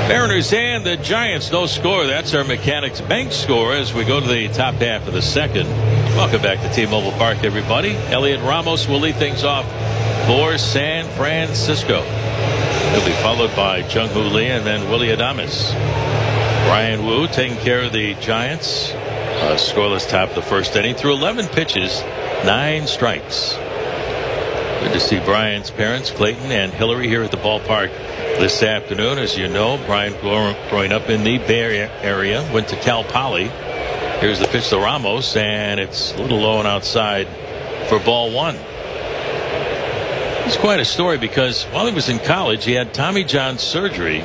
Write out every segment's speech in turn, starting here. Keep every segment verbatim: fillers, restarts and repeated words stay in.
Mariners and the Giants, no score. That's our Mechanics Bank score as we go to the top half of the second. Welcome back to T-Mobile Park, everybody. Elliot Ramos will lead things off for San Francisco. He'll be followed by Jung-Hoo Lee and then Willy Adames. Bryan Woo taking care of the Giants. Uh, scoreless top of the first inning through eleven pitches, nine strikes. Good to see Brian's parents, Clayton and Hillary, here at the ballpark this afternoon. As you know, Brian growing up in the Bay Area, went to Cal Poly. Here's the pitch to Ramos, and it's a little low and outside for ball one. It's quite a story because while he was in college, he had Tommy John surgery,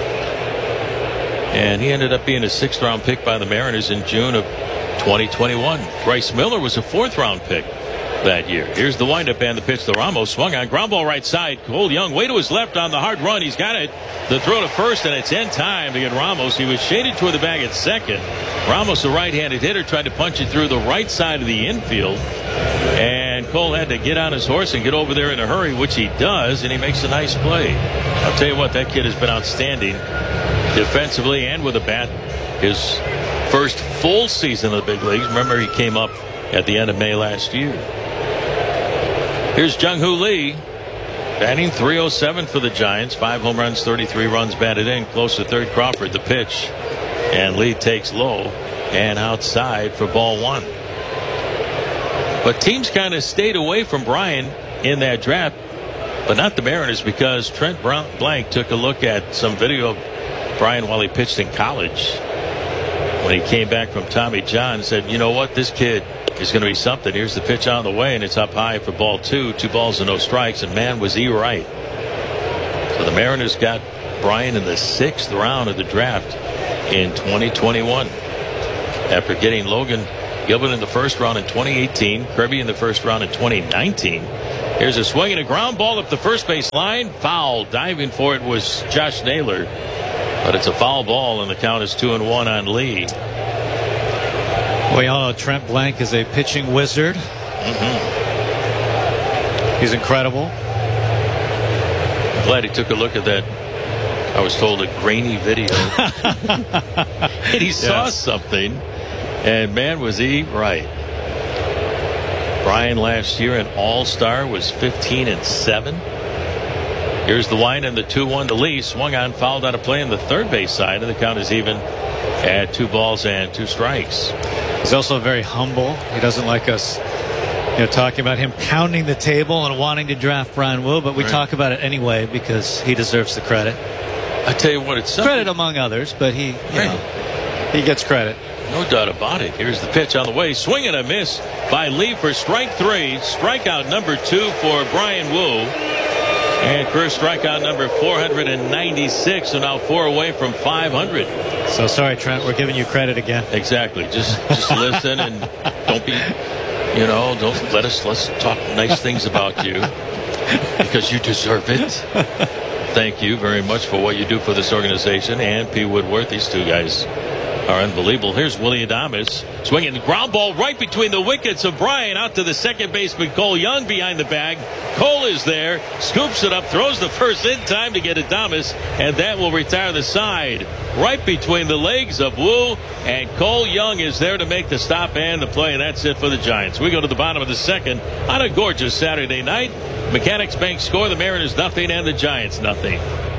and he ended up being a sixth round pick by the Mariners in June of twenty twenty-one. Bryce Miller was a fourth round pick that year. Here's the windup and the pitch to Ramos. Swung on, ground ball right side. Cole Young way to his left on the hard run. He's got it. The throw to first, and it's in time to get Ramos. He was shaded toward the bag at second. Ramos, a right-handed hitter, tried to punch it through the right side of the infield, and Cole had to get on his horse and get over there in a hurry, which he does, and he makes a nice play. I'll tell you what, that kid has been outstanding defensively and with a bat. His first full season of the big leagues. Remember, he came up at the end of May last year. Here's Jung-Hoo Lee, batting three oh seven for the Giants. Five home runs, thirty-three runs batted in. Close to third. Crawford the pitch, and Lee takes low and outside for ball one. But teams kind of stayed away from Brian in that draft, but not the Mariners, because Trent Blank took a look at some video of Brian while he pitched in college. When he came back from Tommy John, said, you know what, this kid is going to be something. Here's the pitch on the way, and it's up high for ball two. Two balls and no strikes, and man, was he right. So the Mariners got Brian in the sixth round of the draft in twenty twenty-one. After getting Logan Gilbert in the first round in twenty eighteen, Kirby in the first round in twenty nineteen. Here's a swing and a ground ball up the first base line. Foul. Diving for it was Josh Naylor. But it's a foul ball, and the count is two and one on Lee. We all know Trent Blank is a pitching wizard. Mm-hmm. He's incredible. I'm glad he took a look at that, I was told, a grainy video. And he saw yes. something, and man, was he right. Brian last year, an all-star, was fifteen and seven. Here's the wind and the two one to Lee. Swung on, fouled out of play in the third base side, and the count is even at two balls and two strikes. He's also very humble. He doesn't like us, you know, talking about him pounding the table and wanting to draft Bryan Woo, but we right. talk about it anyway because he deserves the credit. I tell you what, it's something. Credit among others, but he, you right. know, he gets credit. No doubt about it. Here's the pitch on the way. Swing and a miss by Lee for strike three. Strikeout number two for Bryan Woo. And first strikeout number four hundred ninety-six, so now four away from five hundred. So sorry, Trent, we're giving you credit again. Exactly. Just just listen and don't be, you know, don't let us, let's talk nice things about you because you deserve it. Thank you very much for what you do for this organization. And P. Woodworth, these two guys are unbelievable. Here's Willy Adames swinging the ground ball right between the wickets of Brian out to the second baseman Cole Young behind the bag. Cole is there, scoops it up, throws the first in time to get Adames, and that will retire the side right between the legs of Woo, and Cole Young is there to make the stop and the play, and that's it for the Giants. We go to the bottom of the second on a gorgeous Saturday night. Mechanics Bank score, the Mariners nothing and the Giants nothing.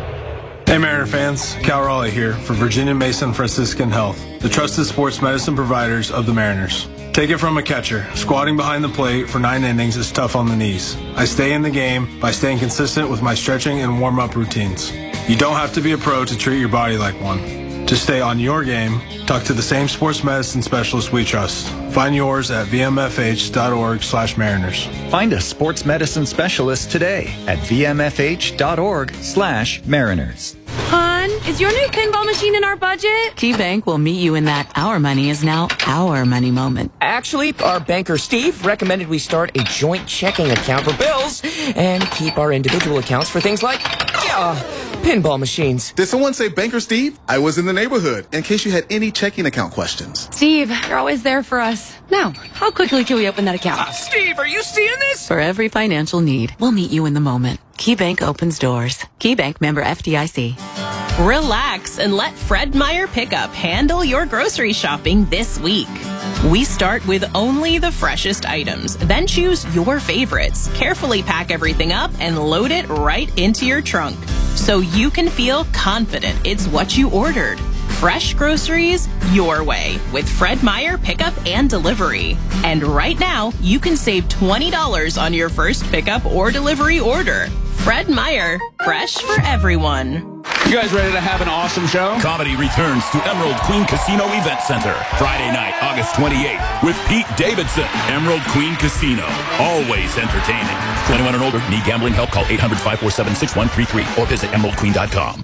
Hey Mariner fans, Cal Raleigh here for Virginia Mason Franciscan Health, the trusted sports medicine providers of the Mariners. Take it from a catcher. Squatting behind the plate for nine innings is tough on the knees. I stay in the game by staying consistent with my stretching and warm-up routines. You don't have to be a pro to treat your body like one. To stay on your game, talk to the same sports medicine specialist we trust. Find yours at v m f h dot org slash mariners. Find a sports medicine specialist today at v m f h dot org slash mariners. Hon, is your new pinball machine in our budget? KeyBank will meet you in that our money is now our money moment. Actually, our banker Steve recommended we start a joint checking account for bills and keep our individual accounts for things like uh, pinball machines. Did someone say Banker Steve? I was in the neighborhood in case you had any checking account questions. Steve, you're always there for us. Now, how quickly can we open that account? Uh, Steve, are you seeing this? For every financial need, we'll meet you in the moment. KeyBank opens doors. KeyBank member F D I C. Relax and let Fred Meyer Pickup handle your grocery shopping this week. We start with only the freshest items, then choose your favorites, carefully pack everything up, and load it right into your trunk so you can feel confident it's what you ordered. Fresh groceries your way with Fred Meyer Pickup and Delivery. And right now, you can save twenty dollars on your first pickup or delivery order. Fred Meyer, fresh for everyone. You guys ready to have an awesome show? Comedy returns to Emerald Queen Casino Event Center Friday night, August twenty-eighth with Pete Davidson. Emerald Queen Casino, always entertaining. twenty-one and older, need gambling help? Call eight hundred, five four seven, six one three three or visit emerald queen dot com.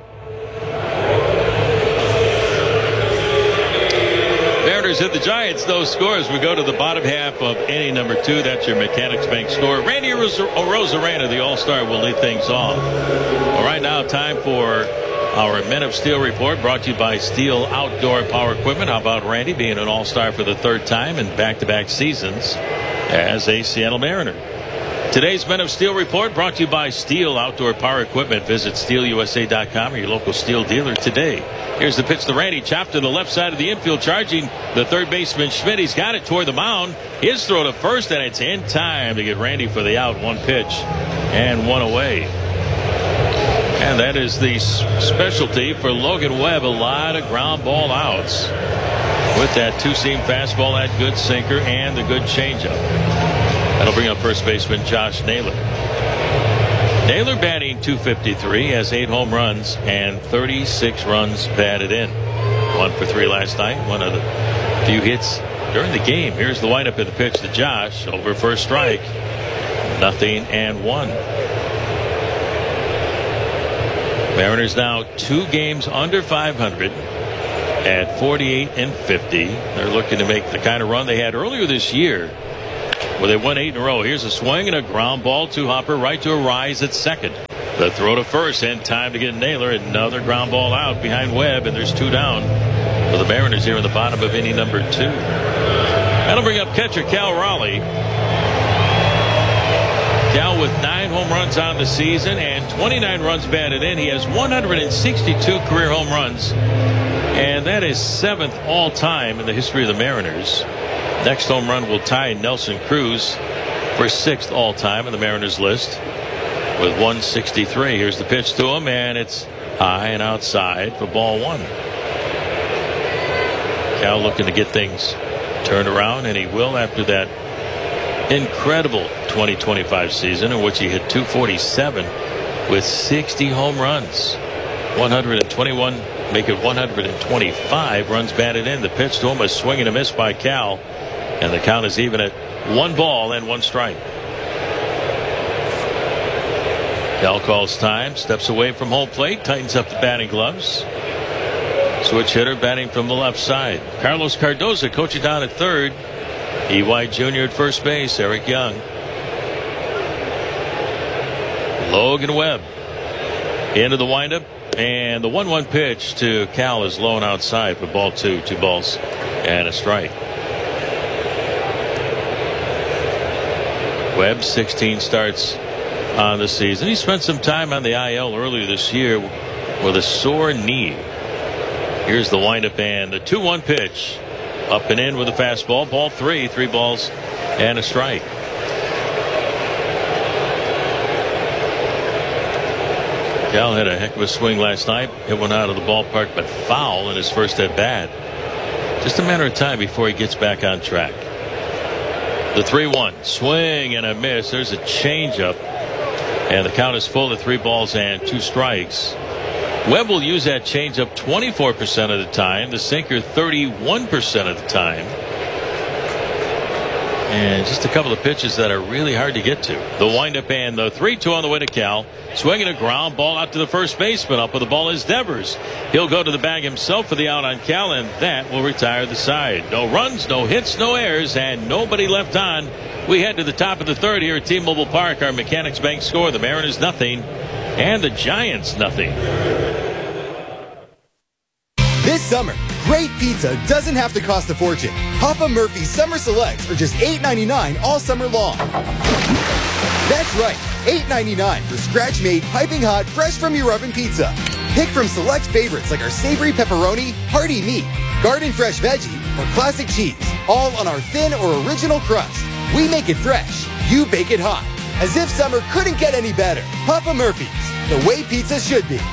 Mariners hit the Giants, those scores. We go to the bottom half of inning number two. That's your Mechanics Bank score. Randy Arozarena, the All-Star, will lead things off. All right, now time for our Men of Steel report, brought to you by Steel Outdoor Power Equipment. How about Randy being an All-Star for the third time in back-to-back seasons as a Seattle Mariner? Today's Men of Steel report brought to you by Steel Outdoor Power Equipment. Visit steel u s a dot com or your local Steel dealer today. Here's the pitch to Randy, chopped to the left side of the infield, charging the third baseman Schmidt. He's got it toward the mound. His throw to first, and it's in time to get Randy for the out. One pitch and one away. And that is the specialty for Logan Webb. A lot of ground ball outs with that two-seam fastball, that good sinker, and the good changeup. That'll bring up first baseman Josh Naylor. Naylor batting two fifty-three, has eight home runs and thirty-six runs batted in. One for three last night. One of the few hits during the game. Here's the windup of the pitch to Josh. Over first strike. Nothing and one. Mariners now two games under five hundred at forty-eight and fifty. They're looking to make the kind of run they had earlier this year, where they won eight in a row. Here's a swing and a ground ball to Hopper, right to a rise at second. The throw to first, and time to get Naylor. Another ground ball out behind Webb, and there's two down for the Mariners here in the bottom of inning number two. That'll bring up catcher Cal Raleigh. Cal with nine home runs on the season and twenty-nine runs batted in. He has one hundred sixty-two career home runs, and that is seventh all-time in the history of the Mariners. Next home run will tie Nelson Cruz for sixth all-time in the Mariners list with one sixty-three. Here's the pitch to him, and it's high and outside for ball one. Cal looking to get things turned around, and he will after that incredible twenty twenty-five season in which he hit two forty-seven with sixty home runs. one hundred twenty-one, make it one hundred twenty-five runs batted in. The pitch to him, a swing and a miss by Cal. And the count is even at one ball and one strike. Cal calls time, steps away from home plate, tightens up the batting gloves. Switch hitter batting from the left side. Carlos Cardoza coaching down at third. E Y Junior at first base. Eric Young. Logan Webb into the windup. And the one one pitch to Cal is low and outside for ball two. Two balls and a strike. Webb, sixteen starts on the season. He spent some time on the I L earlier this year with a sore knee. Here's the windup and the two one pitch. Up and in with a fastball. Ball three. Three balls and a strike. Cal had a heck of a swing last night. Hit one out of the ballpark, but foul in his first at bat. Just a matter of time before he gets back on track. The three one. Swing and a miss. There's a changeup. And the count is full of three balls and two strikes. Webb will use that changeup twenty-four percent of the time. The sinker thirty-one percent of the time. And just a couple of pitches that are really hard to get to. The windup and the three two on the way to Cal. Swinging a ground ball out to the first baseman. Up with the ball is Devers. He'll go to the bag himself for the out on Cal, and that will retire the side. No runs, no hits, no errors, and nobody left on. We head to the top of the third here at T-Mobile Park. Our Mechanics Bank score: the Mariners nothing, and the Giants nothing. This summer, great pizza doesn't have to cost a fortune. Papa Murphy's Summer Selects are just eight ninety-nine all summer long. That's right, eight ninety-nine for scratch-made, piping hot, fresh from your oven pizza. Pick from select favorites like our savory pepperoni, hearty meat, garden fresh veggie, or classic cheese, all on our thin or original crust. We make it fresh, you bake it hot. As if summer couldn't get any better. Papa Murphy's, the way pizza should be.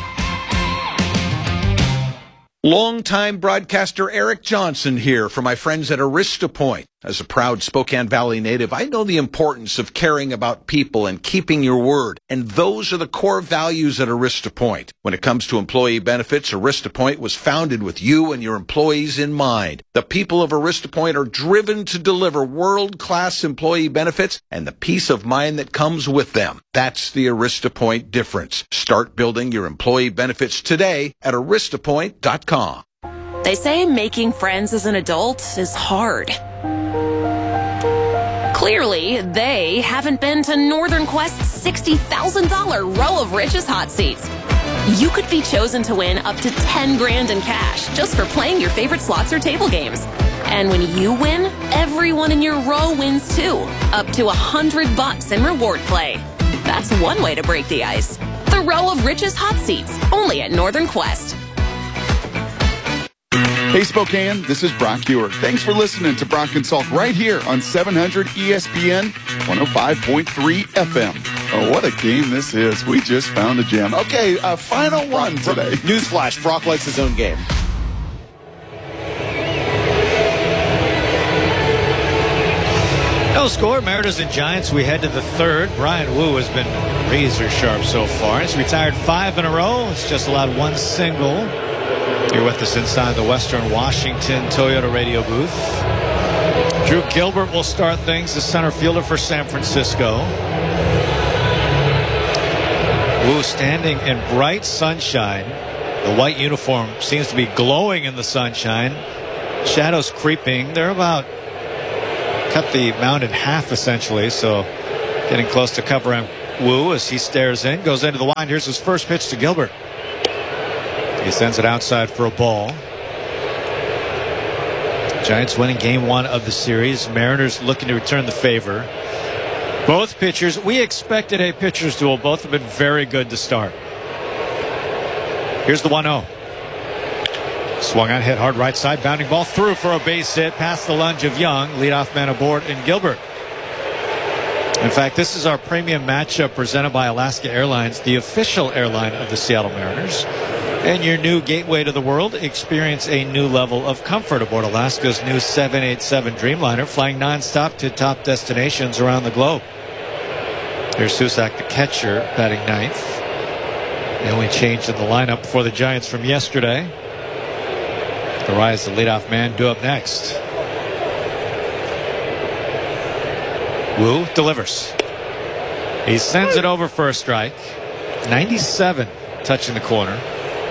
Longtime broadcaster Eric Johnson here for my friends at Arista Point. As a proud Spokane Valley native, I know the importance of caring about people and keeping your word. And those are the core values at Arista Point. When it comes to employee benefits, Arista Point was founded with you and your employees in mind. The people of Arista Point are driven to deliver world-class employee benefits and the peace of mind that comes with them. That's the Arista Point difference. Start building your employee benefits today at arista point dot com. They say making friends as an adult is hard. Clearly, they haven't been to Northern Quest's sixty thousand dollars row of Riches hot seats. You could be chosen to win up to ten grand in cash just for playing your favorite slots or table games. And when you win, everyone in your row wins too, up to a hundred bucks in reward play. That's one way to break the ice. The row of Riches hot seats, only at Northern Quest. Hey Spokane, this is Brock Hewer. Thanks for listening to Brock and Salk right here on seven hundred E S P N one oh five point three F M. Oh, what a game this is. We just found a gem. Okay, uh, final one today. Newsflash, Brock likes his own game. No score, Mariners and Giants. We head to the third. Brian Wu has been razor sharp so far. He's retired five in a row. He's just allowed one single. Here with us inside the Western Washington Toyota radio booth. Drew Gilbert will start things, the center fielder for San Francisco. Wu standing in bright sunshine. The white uniform seems to be glowing in the sunshine. Shadows creeping. They're about cut the mound in half essentially, so getting close to covering Wu as he stares in. Goes into the wind. Here's his first pitch to Gilbert. He sends it outside for a ball. Giants winning game one of the series. Mariners looking to return the favor. Both pitchers, we expected a pitcher's duel. Both have been very good to start. Here's the one oh. Swung on, hit hard right side. Bounding ball through for a base hit past the lunge of Young. Leadoff man aboard in Gilbert. In fact, this is our premium matchup presented by Alaska Airlines, the official airline of the Seattle Mariners. And your new gateway to the world. Experience a new level of comfort aboard Alaska's new seven eighty-seven Dreamliner, flying nonstop to top destinations around the globe. Here's Susak, the catcher, batting ninth. The only change in the lineup for the Giants from yesterday. Arias, the leadoff man, due up next. Wu delivers. He sends it over for a strike. ninety-seven touching the corner.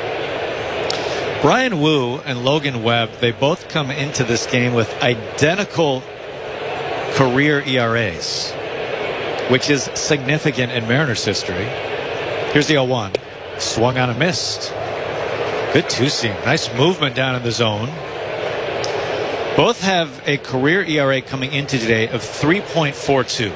Brian Wu and Logan Webb, they both come into this game with identical career E R As, which is significant in Mariners history. Here's the oh one. Swung on a missed. Good two-seam. Nice movement down in the zone. Both have a career E R A coming into today of three point four two.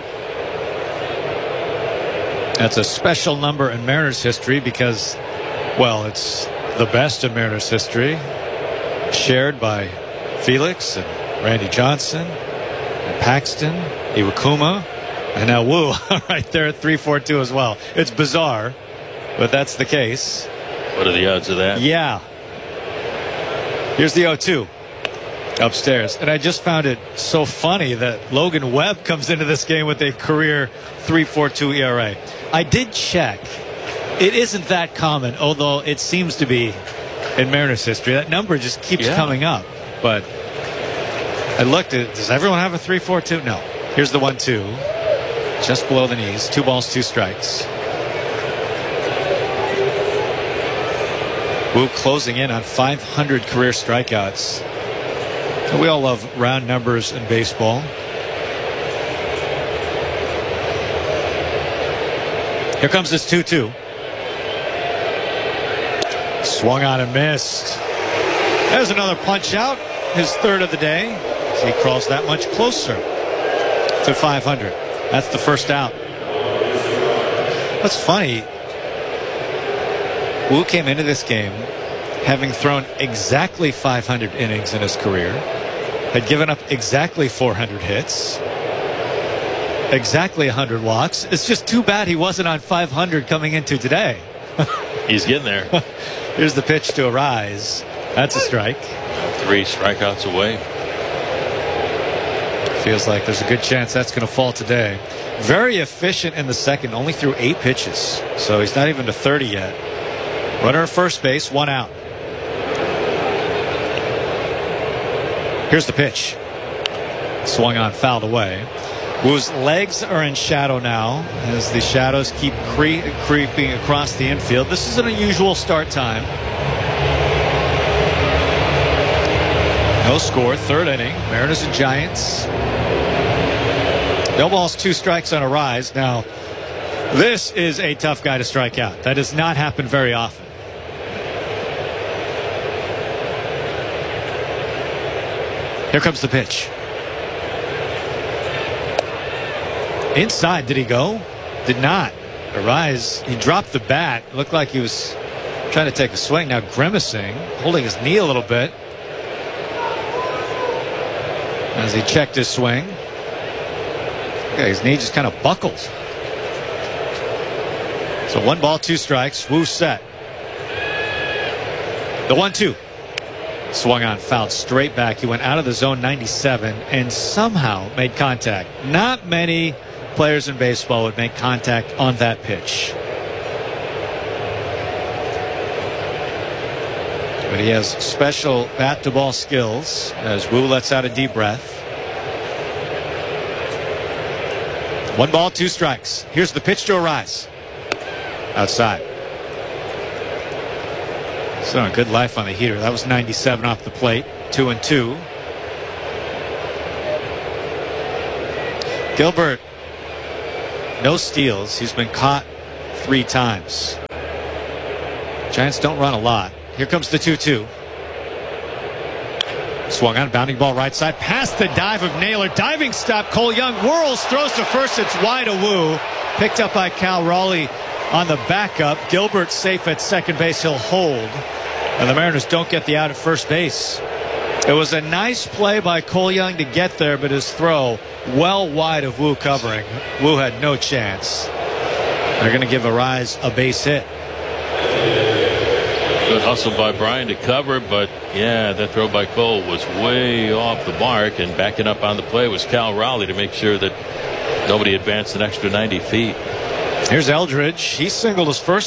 That's a special number in Mariners history because, well, it's the best in Mariners history, shared by Felix and Randy Johnson and Paxton, Iwakuma, and now Wu right there at three four two as well. It's bizarre, but that's the case. What are the odds of that? Yeah. Here's the oh two upstairs. And I just found it so funny that Logan Webb comes into this game with a career three point four two E R A. I did check. It isn't that common, although it seems to be in Mariners history. That number just keeps yeah. coming up. But I looked at it. Does everyone have a three four two? No. Here's the one two. Just below the knees. Two balls, two strikes. Wu closing in on five hundred career strikeouts. We all love round numbers in baseball. Here comes this two two. Swung on and missed. There's another punch out. His third of the day. He crawls that much closer to five hundred. That's the first out. What's funny, Wu came into this game having thrown exactly five hundred innings in his career, had given up exactly four hundred hits, exactly one hundred walks. It's just too bad he wasn't on five hundred coming into today. He's getting there. Here's the pitch to Arise. That's a strike. Three strikeouts away. Feels like there's a good chance that's going to fall today. Very efficient in the second, only threw eight pitches. So he's not even to thirty yet. Runner at first base, one out. Here's the pitch. Swung on, fouled away. Wu's legs are in shadow now as the shadows keep cre creeping across the infield. This is an unusual start time. No score, third inning. Mariners and Giants. No balls, two strikes on Arise. Now, this is a tough guy to strike out. That does not happen very often. Here comes the pitch. Inside, did he go? Did not. Arise, he dropped the bat. Looked like he was trying to take a swing. Now grimacing, holding his knee a little bit as he checked his swing. Okay, his knee just kind of buckled. So one ball, two strikes. Wu set. The one two. Swung on, fouled straight back. He went out of the zone ninety-seven and somehow made contact. Not many players in baseball would make contact on that pitch. But he has special bat-to-ball skills as Wu lets out a deep breath. One ball, two strikes. Here's the pitch to Arise. Outside. So a good life on the heater. That was ninety-seven off the plate. Two and two. Gilbert, no steals. He's been caught three times. Giants don't run a lot. Here comes the two two. Swung on, bounding ball right side. Past the dive of Naylor. Diving stop. Cole Young whirls, throws to first. It's wide to Wu. Picked up by Cal Raleigh on the backup. Gilbert safe at second base. He'll hold. And the Mariners don't get the out at first base. It was a nice play by Cole Young to get there, but his throw well wide of Wu covering. Wu had no chance. They're going to give Arise a base hit. Good hustle by Brian to cover, but yeah, that throw by Cole was way off the mark, and backing up on the play was Cal Raleigh to make sure that nobody advanced an extra ninety feet. Here's Eldridge. He singled his first